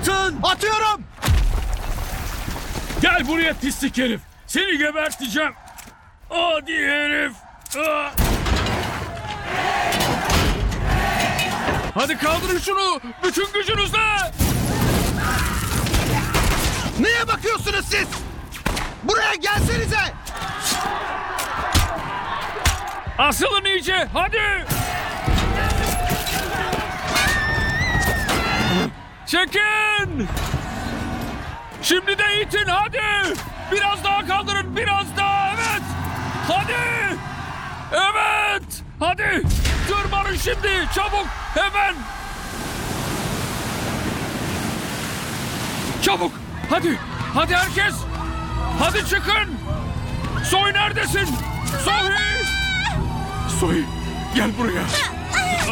Atın! Atıyorum! Gel buraya pislik herif. Seni geberteceğim. Adi herif. Ah! Hadi kaldırın şunu. Bütün gücünüzle. Neye bakıyorsunuz siz? Buraya gelsenize! Asılın iyice. Hadi. Çekin. Şimdi de itin hadi. Biraz daha kaldırın. Biraz daha. Evet. Hadi. Evet. Hadi. Tırmanın şimdi. Çabuk. Hemen. Çabuk. Hadi. Hadi herkes. Hadi çıkın. Soy neredesin? Soy. Soy. Gel buraya.